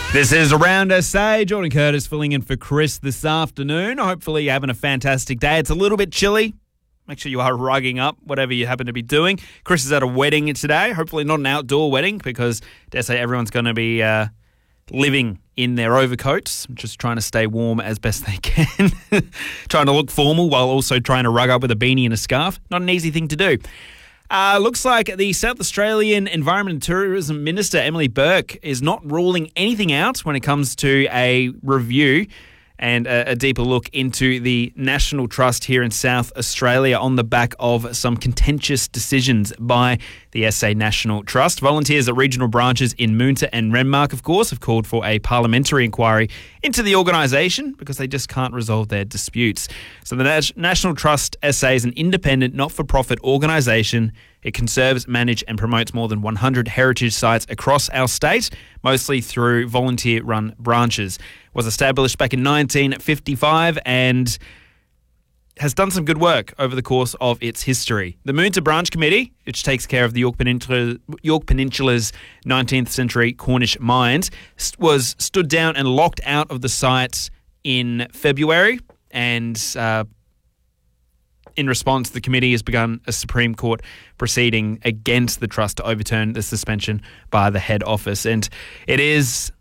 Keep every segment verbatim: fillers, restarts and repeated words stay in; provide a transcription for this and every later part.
This is Around S A. Jordan Curtis filling in for Chris this afternoon. Hopefully you're having a fantastic day. It's a little bit chilly. Make sure you are rugging up, whatever you happen to be doing. Chris is at a wedding today. Hopefully not an outdoor wedding because, dare say, everyone's going to be uh, living in their overcoats, just trying to stay warm as best they can. Trying to look formal while also trying to rug up with a beanie and a scarf. Not an easy thing to do. Uh, looks like the South Australian Environment and Tourism Minister, Emily Burke, is not ruling anything out when it comes to a review and a, a deeper look into the National Trust here in South Australia on the back of some contentious decisions by the S A National Trust. Volunteers at regional branches in Moonta and Renmark, of course, have called for a parliamentary inquiry into the organisation because they just can't resolve their disputes. So the Nas- National Trust S A is an independent, not-for-profit organisation. It conserves, manages and promotes more than one hundred heritage sites across our state, mostly through volunteer-run branches. It was established back in nineteen fifty-five and has done some good work over the course of its history. The Moonta Branch Committee, which takes care of the York Peninsula, York Peninsula's nineteenth century Cornish mines, was stood down and locked out of the site in February, and uh, in response, the committee has begun a Supreme Court proceeding against the trust to overturn the suspension by the head office. And it is,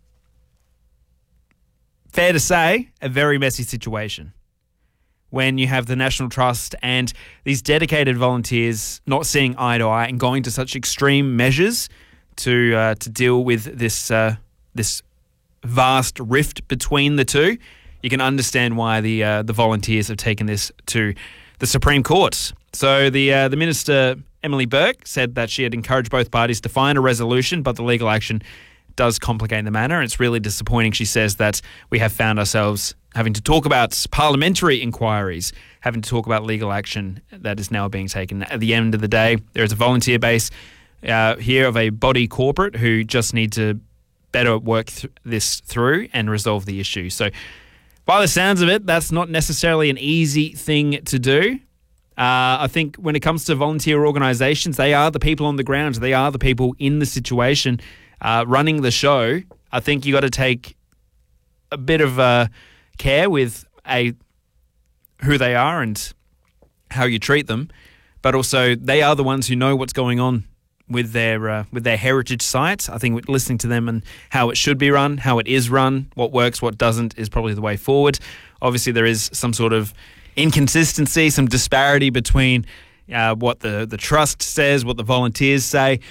fair to say, a very messy situation when you have the National Trust and these dedicated volunteers not seeing eye to eye and going to such extreme measures to uh, to deal with this uh, this vast rift between the two. You can understand why the uh, the volunteers have taken this to the Supreme Court. So the uh, the Minister, Emily Burke, said that she had encouraged both parties to find a resolution, but the legal action does complicate the matter. And it's really disappointing, she says, that we have found ourselves having to talk about parliamentary inquiries, having to talk about legal action that is now being taken. At the end of the day, there is a volunteer base uh, here of a body corporate who just need to better work th- this through and resolve the issue. So by the sounds of it, that's not necessarily an easy thing to do. Uh, I think when it comes to volunteer organisations, they are the people on the ground. They are the people in the situation uh, running the show. I think you got to take a bit of uh, care with a who they are and how you treat them, but also they are the ones who know what's going on with their uh, with their heritage sites. I think listening to them and how it should be run, how it is run, what works, what doesn't, is probably the way forward. Obviously, there is some sort of inconsistency, some disparity between uh, what the, the trust says, what the volunteers say.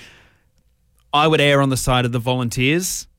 I would err on the side of the volunteers,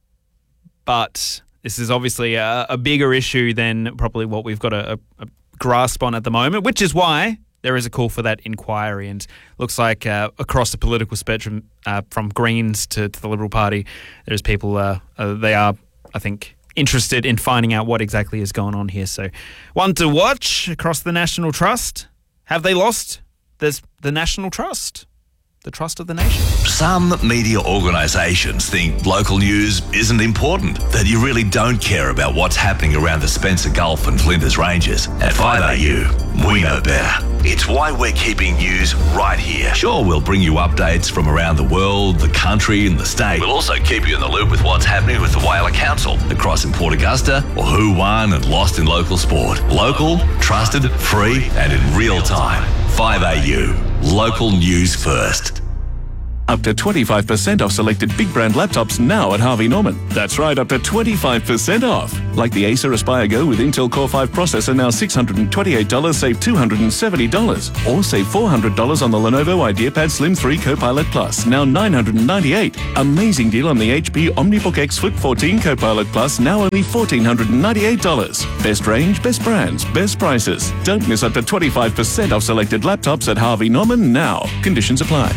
but this is obviously a, a bigger issue than probably what we've got a, a grasp on at the moment, which is why there is a call for that inquiry. And looks like uh, across the political spectrum, uh, from Greens to, to the Liberal Party, there's people, uh, uh, they are, I think, interested in finding out what exactly is going on here. So one to watch across the National Trust. Have they lost this, the National Trust? The trust of the nation. Some media organisations think local news isn't important, that you really don't care about what's happening around the Spencer Gulf and Flinders Ranges. At five A U, we know better. It's why we're keeping news right here. Sure, we'll bring you updates from around the world, the country and the state. We'll also keep you in the loop with what's happening with the Whaler Council, the Cross in Port Augusta, or who won and lost in local sport. Local, trusted, free and in real time. five A U. Local news first. Up to twenty-five percent off selected big brand laptops now at Harvey Norman. That's right, up to twenty-five percent off. Like the Acer Aspire Go with Intel Core five processor, now six hundred twenty-eight dollars, save two hundred seventy dollars. Or save four hundred dollars on the Lenovo IdeaPad Slim three Copilot Plus, now nine hundred ninety-eight dollars. Amazing deal on the H P OmniBook X Flip fourteen Copilot Plus, now only one thousand four hundred ninety-eight dollars. Best range, best brands, best prices. Don't miss up to twenty-five percent off selected laptops at Harvey Norman now. Conditions apply.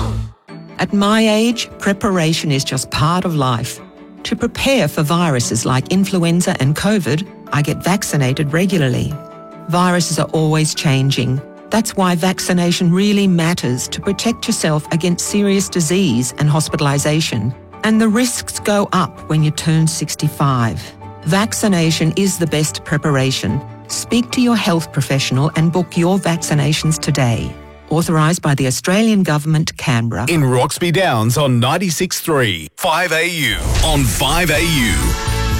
At my age, preparation is just part of life. To prepare for viruses like influenza and COVID, I get vaccinated regularly. Viruses are always changing. That's why vaccination really matters to protect yourself against serious disease and hospitalisation. And the risks go up when you turn sixty-five. Vaccination is the best preparation. Speak to your health professional and book your vaccinations today. Authorised by the Australian Government, Canberra. In Roxby Downs on ninety-six point three. five A U on five A U.